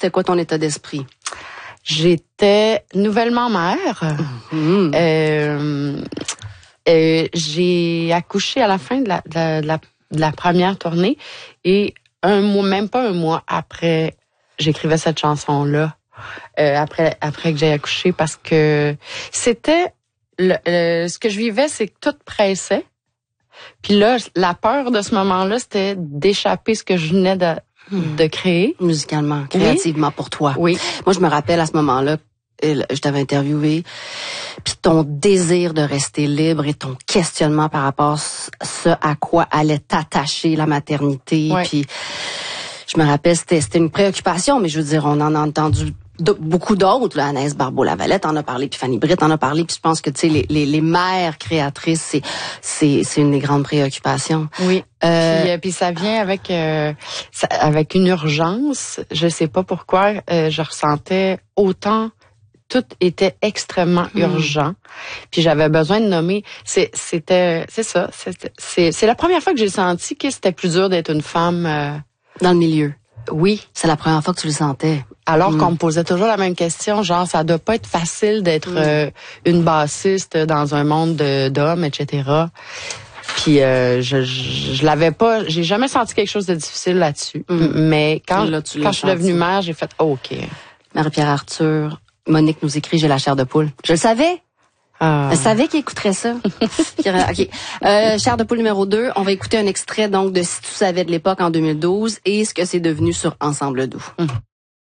c'était quoi ton état d'esprit? J'étais nouvellement mère. J'ai accouché à la fin de la première tournée et même pas un mois après, j'écrivais cette chanson-là. Après que j'ai accouché, parce que c'était ce que je vivais, c'est que tout pressait. Puis là, la peur de ce moment-là, c'était d'échapper ce que je venais de créer. Musicalement, créativement, pour toi. Oui. Moi, je me rappelle à ce moment-là, je t'avais interviewé, puis ton désir de rester libre et ton questionnement par rapport à ce à quoi allait t'attacher la maternité. Ouais. Puis je me rappelle, c'était une préoccupation, mais je veux dire, on en a entendu beaucoup d'autres. Là, Anaïs Barbeau-Lavalette en a parlé, puis Fanny Britt en a parlé, puis je pense que tu sais les mères créatrices, c'est une des grandes préoccupations. Oui. Puis ça vient avec une urgence. Je sais pas pourquoi je ressentais autant. Tout était extrêmement urgent. Puis j'avais besoin de nommer. C'est la première fois que j'ai senti que c'était plus dur d'être une femme dans le milieu. Oui. C'est la première fois que tu le sentais. Alors qu'on me posait toujours la même question, genre ça doit pas être facile d'être une bassiste dans un monde d'hommes, etc. Puis je l'avais pas, j'ai jamais senti quelque chose de difficile là-dessus. Mais quand je suis devenue mère, j'ai fait OK. Marie-Pierre Arthur, Monique nous écrit, j'ai la chair de poule. Je le savais. Je savais qu'il écouterait ça. OK. Chair de poule numéro 2, on va écouter un extrait donc de Si tu savais de l'époque en 2012 et ce que c'est devenu sur Ensemble doux.